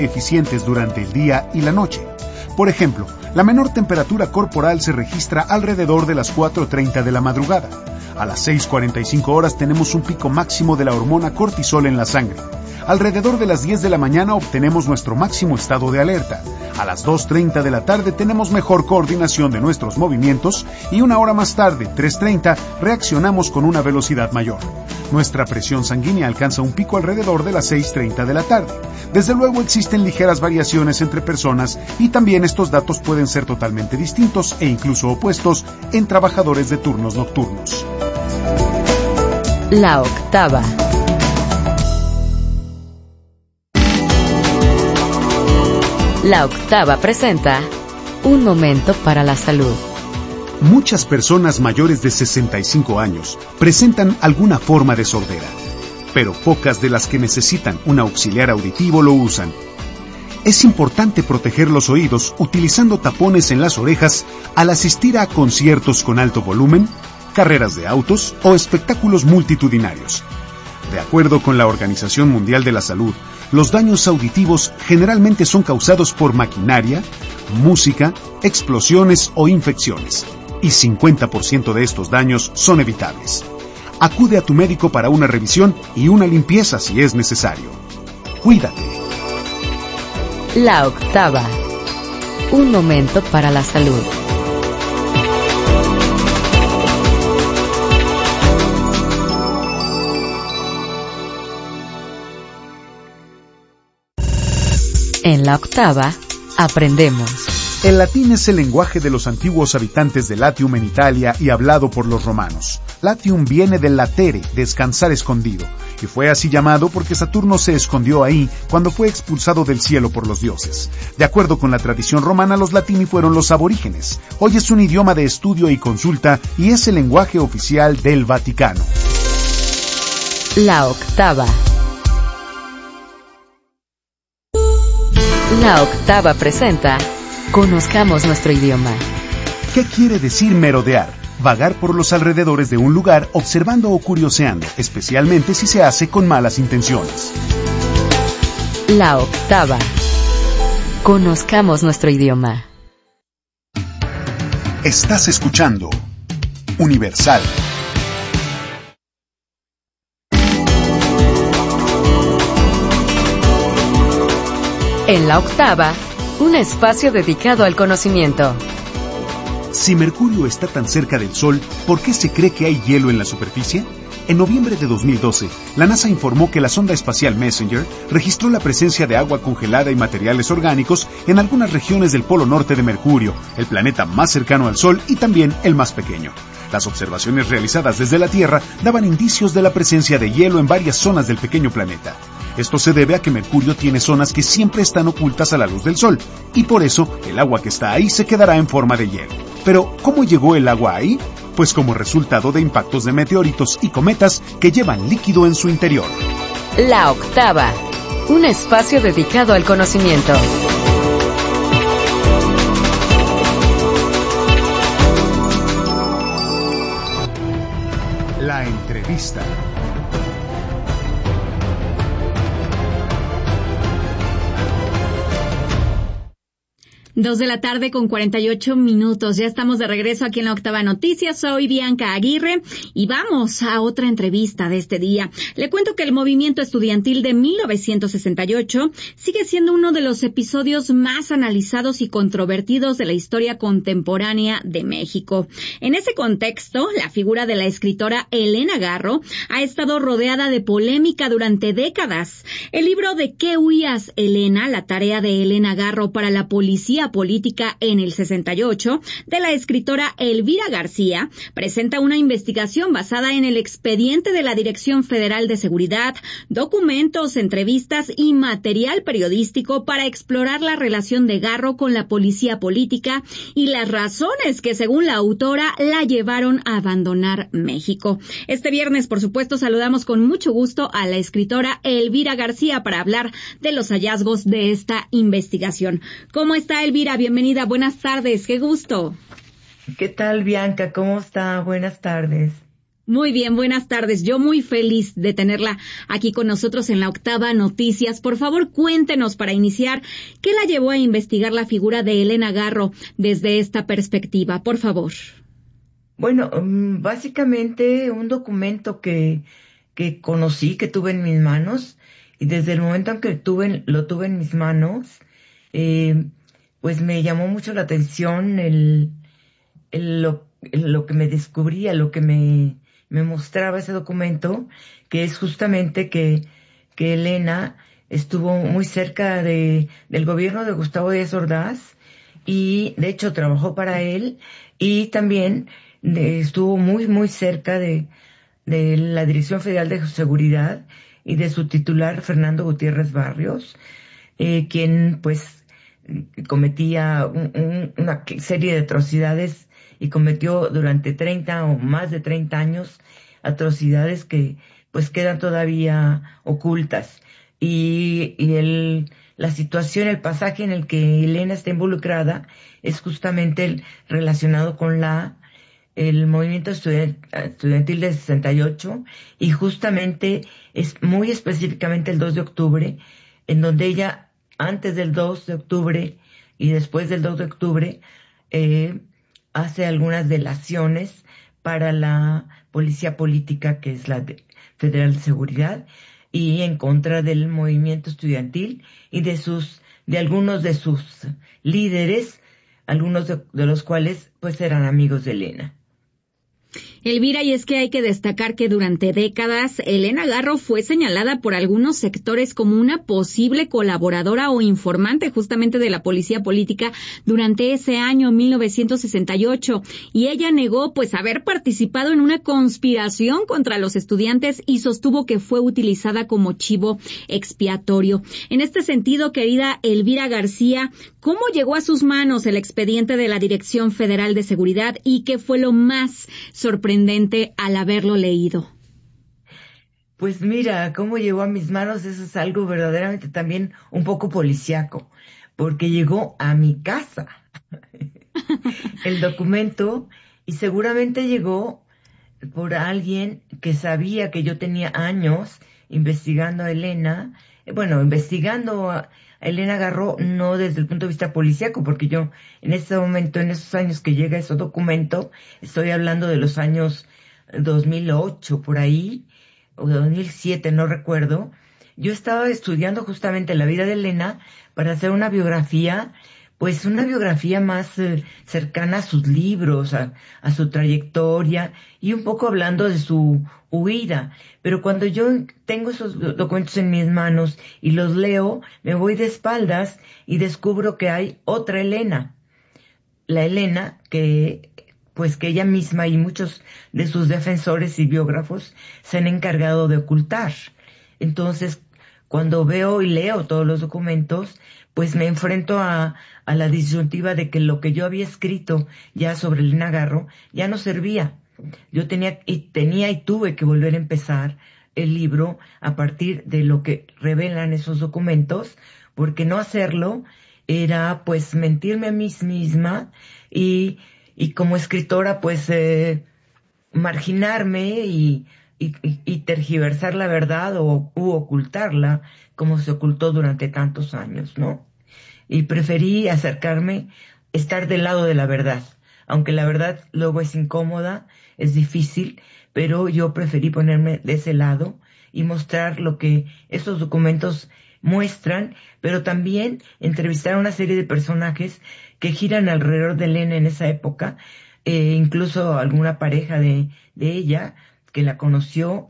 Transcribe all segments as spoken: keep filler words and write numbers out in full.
eficientes durante el día y la noche. Por ejemplo, la menor temperatura corporal se registra alrededor de las cuatro treinta de la madrugada. A las seis cuarenta y cinco horas tenemos un pico máximo de la hormona cortisol en la sangre. Alrededor de las diez de la mañana obtenemos nuestro máximo estado de alerta. A las dos treinta de la tarde tenemos mejor coordinación de nuestros movimientos y una hora más tarde, tres treinta, reaccionamos con una velocidad mayor. Nuestra presión sanguínea alcanza un pico alrededor de las seis treinta de la tarde. Desde luego existen ligeras variaciones entre personas y también estos datos pueden ser totalmente distintos e incluso opuestos en trabajadores de turnos nocturnos. La octava. La octava presenta Un momento para la salud. Muchas personas mayores de sesenta y cinco años presentan alguna forma de sordera, pero pocas de las que necesitan un auxiliar auditivo lo usan. Es importante proteger los oídos utilizando tapones en las orejas al asistir a conciertos con alto volumen, carreras de autos o espectáculos multitudinarios. De acuerdo con la Organización Mundial de la Salud, los daños auditivos generalmente son causados por maquinaria, música, explosiones o infecciones, y cincuenta por ciento de estos daños son evitables. Acude a tu médico para una revisión y una limpieza si es necesario. Cuídate. La octava. Un momento para la salud. En la octava, aprendemos. El latín es el lenguaje de los antiguos habitantes de Latium en Italia y hablado por los romanos. Latium viene del latere, descansar escondido, y fue así llamado porque Saturno se escondió ahí cuando fue expulsado del cielo por los dioses. De acuerdo con la tradición romana, los latini fueron los aborígenes. Hoy es un idioma de estudio y consulta y es el lenguaje oficial del Vaticano. La octava. La octava presenta Conozcamos nuestro idioma. ¿Qué quiere decir merodear? Vagar por los alrededores de un lugar observando o curioseando, especialmente si se hace con malas intenciones. La octava. Conozcamos nuestro idioma. Estás escuchando Universal. En la octava, un espacio dedicado al conocimiento. Si Mercurio está tan cerca del Sol, ¿por qué se cree que hay hielo en la superficie? En noviembre de dos mil doce, la NASA informó que la sonda espacial Messenger registró la presencia de agua congelada y materiales orgánicos en algunas regiones del polo norte de Mercurio, el planeta más cercano al Sol y también el más pequeño. Las observaciones realizadas desde la Tierra daban indicios de la presencia de hielo en varias zonas del pequeño planeta. Esto se debe a que Mercurio tiene zonas que siempre están ocultas a la luz del Sol, y por eso el agua que está ahí se quedará en forma de hielo. Pero, ¿cómo llegó el agua ahí? Pues como resultado de impactos de meteoritos y cometas que llevan líquido en su interior. La octava, un espacio dedicado al conocimiento. La entrevista. Dos de la tarde con cuarenta y ocho minutos. Ya estamos de regreso aquí en la Octava Noticias. Soy Bianca Aguirre y vamos a otra entrevista de este día. Le cuento que el movimiento estudiantil de mil novecientos sesenta y ocho sigue siendo uno de los episodios más analizados y controvertidos de la historia contemporánea de México. En ese contexto, la figura de la escritora Elena Garro ha estado rodeada de polémica durante décadas. El libro ¿De qué huías, Elena? La tarea de Elena Garro para la policía política en el sesenta y ocho, de la escritora Elvira García, presenta una investigación basada en el expediente de la Dirección Federal de Seguridad, documentos, entrevistas y material periodístico para explorar la relación de Garro con la policía política y las razones que, según la autora, la llevaron a abandonar México. Este viernes, por supuesto, saludamos con mucho gusto a la escritora Elvira García para hablar de los hallazgos de esta investigación. ¿Cómo está, Elvira? Bienvenida, buenas tardes, qué gusto. ¿Qué tal, Bianca? ¿Cómo está? Buenas tardes. Muy bien, buenas tardes. Yo muy feliz de tenerla aquí con nosotros en la Octava Noticias. Por favor, cuéntenos para iniciar, ¿qué la llevó a investigar la figura de Elena Garro desde esta perspectiva? Por favor. Bueno, básicamente un documento que, que conocí, que tuve en mis manos, y desde el momento en que tuve, lo tuve en mis manos, eh, pues me llamó mucho la atención el, el, lo, el, lo que me descubría, lo que me, me mostraba ese documento, que es justamente que, que Elena estuvo muy cerca de, del gobierno de Gustavo Díaz Ordaz, y de hecho trabajó para él, y también de, estuvo muy, muy cerca de, de la Dirección Federal de Seguridad y de su titular, Fernando Gutiérrez Barrios, eh, quien pues cometía un, un, una serie de atrocidades y cometió durante treinta o más de treinta años atrocidades que pues quedan todavía ocultas. Y, y el, la situación, el pasaje en el que Elena está involucrada es justamente el, relacionado con la el movimiento estudiantil de sesenta y ocho, y justamente es muy específicamente el dos de octubre, en donde ella, antes del dos de octubre y después del dos de octubre, eh, hace algunas delaciones para la policía política, que es la de Federal de Seguridad, y en contra del movimiento estudiantil y de sus, de algunos de sus líderes, algunos de, de los cuales pues eran amigos de Elena. Elvira, y es que hay que destacar que durante décadas Elena Garro fue señalada por algunos sectores como una posible colaboradora o informante justamente de la policía política durante ese año mil novecientos sesenta y ocho, y ella negó pues haber participado en una conspiración contra los estudiantes y sostuvo que fue utilizada como chivo expiatorio. En este sentido, querida Elvira García, ¿cómo llegó a sus manos el expediente de la Dirección Federal de Seguridad y qué fue lo más sorprendente al haberlo leído? Pues mira, cómo llegó a mis manos, eso es algo verdaderamente también un poco policíaco, porque llegó a mi casa el documento, y seguramente llegó por alguien que sabía que yo tenía años investigando a Elena, bueno, investigando a Elena Garro, no desde el punto de vista policíaco, porque yo en ese momento, en esos años que llega ese documento, estoy hablando de los años dos mil ocho, por ahí, o dos mil siete, no recuerdo. Yo estaba estudiando justamente la vida de Elena para hacer una biografía, pues una biografía más eh, cercana a sus libros, a, a su trayectoria, y un poco hablando de su huida. Pero cuando yo tengo esos documentos en mis manos y los leo, me voy de espaldas y descubro que hay otra Elena. La Elena que, pues que ella misma y muchos de sus defensores y biógrafos se han encargado de ocultar. Entonces, cuando veo y leo todos los documentos, pues me enfrento a, a la disyuntiva de que lo que yo había escrito ya sobre Elena Garro ya no servía. Yo tenía y tenía y tuve que volver a empezar el libro a partir de lo que revelan esos documentos, porque no hacerlo era pues mentirme a mí misma y, y como escritora pues eh, marginarme y, y, y tergiversar la verdad o u ocultarla como se ocultó durante tantos años, ¿no? Y preferí acercarme, estar del lado de la verdad, aunque la verdad luego es incómoda, es difícil, pero yo preferí ponerme de ese lado y mostrar lo que esos documentos muestran, pero también entrevistar a una serie de personajes que giran alrededor de Elena en esa época, eh, incluso alguna pareja de, de ella que la conoció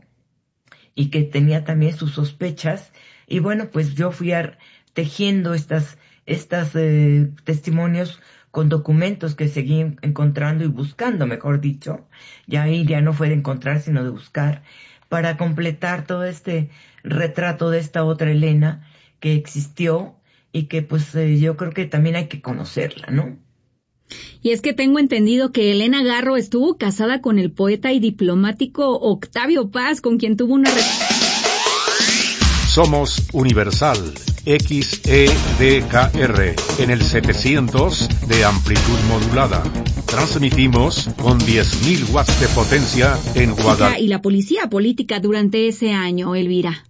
y que tenía también sus sospechas. Y bueno, pues yo fui a, tejiendo estas, estas eh, testimonios con documentos que seguí encontrando y buscando, mejor dicho. Ya ahí ya no fue de encontrar, sino de buscar, para completar todo este retrato de esta otra Elena que existió y que pues eh, yo creo que también hay que conocerla, ¿no? Y es que tengo entendido que Elena Garro estuvo casada con el poeta y diplomático Octavio Paz, con quien tuvo una... Somos Universal, X E D K R, en el setecientos de amplitud modulada. Transmitimos con diez mil watts de potencia en Guadalajara. Y la policía política durante ese año, Elvira.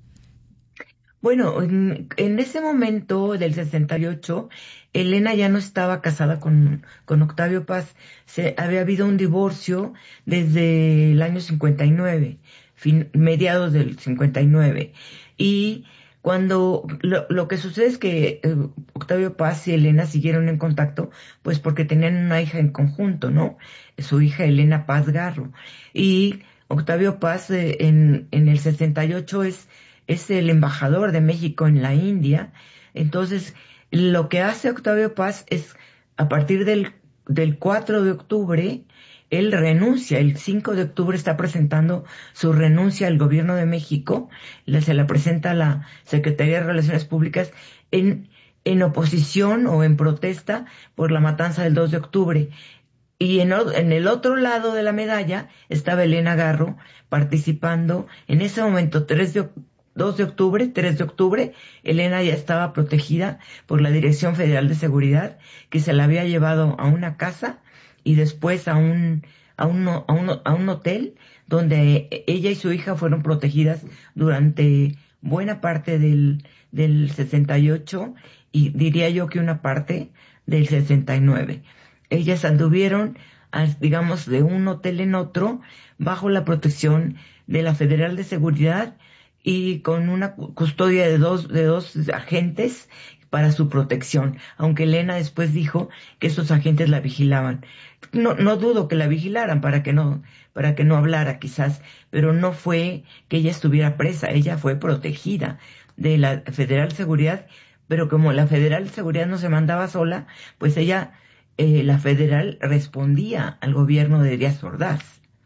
Bueno, en, en ese momento del sesenta y ocho, Elena ya no estaba casada con, con Octavio Paz. Se, había habido un divorcio desde el año cincuenta y nueve, fin, mediados del cincuenta y nueve. Y cuando lo, lo que sucede es que eh, Octavio Paz y Elena siguieron en contacto, pues porque tenían una hija en conjunto, ¿no? Su hija Elena Paz Garro. Y Octavio Paz eh, en, en el sesenta y ocho es es el embajador de México en la India. Entonces, lo que hace Octavio Paz es, a partir del, del cuatro de octubre, él renuncia. El cinco de octubre está presentando su renuncia al gobierno de México. Se la presenta a la Secretaría de Relaciones Públicas en, en oposición o en protesta por la matanza del dos de octubre. Y en, en el otro lado de la medalla estaba Elena Garro participando. En ese momento, tres de octubre, dos de octubre, tres de octubre, Elena ya estaba protegida por la Dirección Federal de Seguridad, que se la había llevado a una casa y después a un, a un, a un, a un hotel donde ella y su hija fueron protegidas durante buena parte del, del sesenta y ocho y diría yo que una parte del sesenta y nueve. Ellas anduvieron, digamos, de un hotel en otro bajo la protección de la Federal de Seguridad y con una custodia de dos, de dos agentes para su protección, aunque Elena después dijo que esos agentes la vigilaban. No, no dudo que la vigilaran para que no, para que no hablara quizás, pero no fue que ella estuviera presa, ella fue protegida de la Federal de Seguridad, pero como la Federal de Seguridad no se mandaba sola, pues ella, eh, la Federal respondía al gobierno de Díaz Ordaz.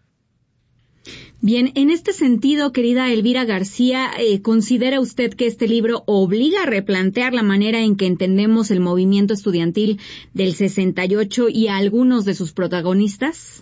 Bien, en este sentido, querida Elvira García, eh, ¿considera usted que este libro obliga a replantear la manera en que entendemos el movimiento estudiantil del sesenta y ocho y a algunos de sus protagonistas?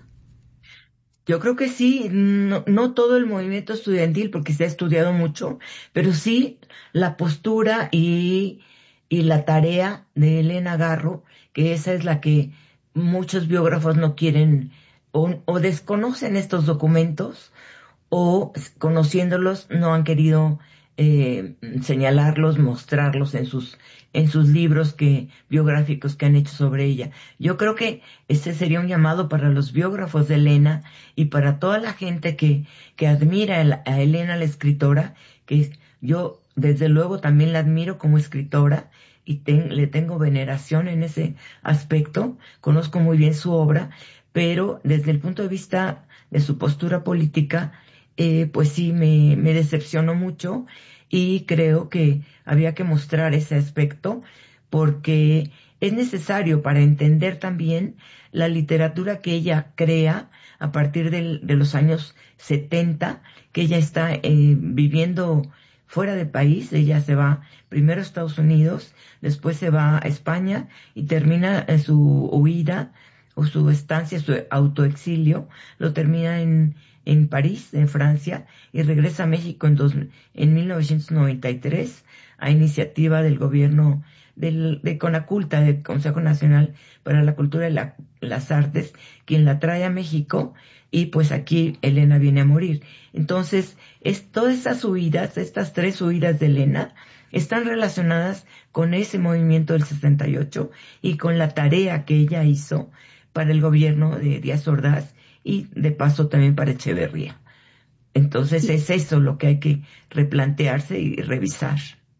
Yo creo que sí, no, no todo el movimiento estudiantil porque se ha estudiado mucho, pero sí la postura y, y la tarea de Elena Garro, que esa es la que muchos biógrafos no quieren o, o desconocen estos documentos, o conociéndolos no han querido eh, señalarlos, mostrarlos en sus en sus libros que biográficos que han hecho sobre ella. Yo creo que ese sería un llamado para los biógrafos de Elena y para toda la gente que que admira a Elena, la escritora, que yo desde luego también la admiro como escritora y ten, le tengo veneración en ese aspecto. Conozco muy bien su obra, pero desde el punto de vista de su postura política, Eh, pues sí, me, me decepcionó mucho y creo que había que mostrar ese aspecto porque es necesario para entender también la literatura que ella crea a partir del, de los años setenta, que ella está eh, viviendo fuera de país. Ella se va primero a Estados Unidos, después se va a España y termina en su huida o su estancia, su autoexilio, lo termina en en París, en Francia, y regresa a México en, dos, en mil novecientos noventa y tres a iniciativa del gobierno del, de CONACULTA, del Consejo Nacional para la Cultura y la, las Artes, quien la trae a México, y pues aquí Elena viene a morir. Entonces, es, todas esas huidas, estas tres huidas de Elena, están relacionadas con ese movimiento del sesenta y ocho y con la tarea que ella hizo para el gobierno de Díaz Ordaz, y de paso también para Echeverría. Entonces es eso lo que hay que replantearse y revisar.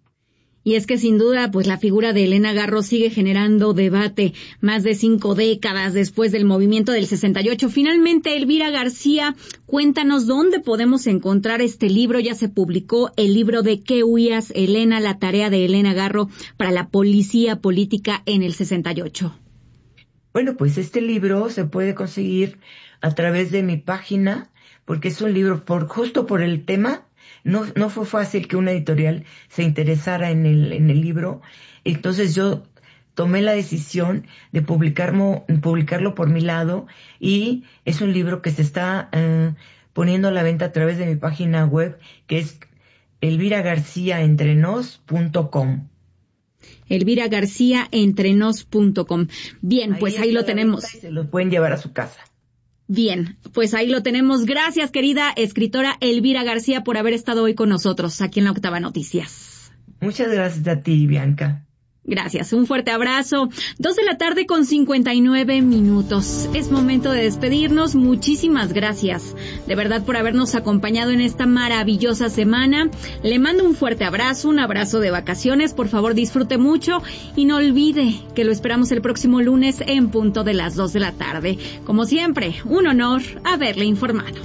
Y es que sin duda, pues la figura de Elena Garro sigue generando debate más de cinco décadas después del movimiento del sesenta y ocho. Finalmente, Elvira García, cuéntanos dónde podemos encontrar este libro. Ya se publicó el libro de ¿Qué huías, Elena? La tarea de Elena Garro para la policía política en el sesenta y ocho. Bueno, pues este libro se puede conseguir a través de mi página, porque es un libro por justo por el tema. No, no fue fácil que una editorial se interesara en el, en el libro. Entonces yo tomé la decisión de publicarlo, publicarlo por mi lado, y es un libro que se está uh, poniendo a la venta a través de mi página web, que es elvira garcía entre nos punto com. Elvira García, entrenos punto com. Bien, pues ahí lo tenemos. Se lo pueden llevar a su casa. Bien, pues ahí lo tenemos. Gracias, querida escritora Elvira García, por haber estado hoy con nosotros aquí en la Octava Noticias. Muchas gracias a ti, Bianca. Gracias, un fuerte abrazo. Dos de la tarde con cincuenta y nueve minutos. Es momento de despedirnos. Muchísimas gracias, de verdad, por habernos acompañado en esta maravillosa semana. Le mando un fuerte abrazo, un abrazo de vacaciones. Por favor, disfrute mucho y no olvide que lo esperamos el próximo lunes en punto de las dos de la tarde. Como siempre, un honor haberle informado.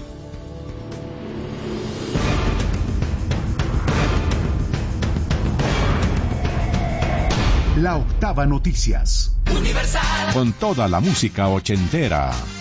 La Octava Noticias. Con toda la música ochentera.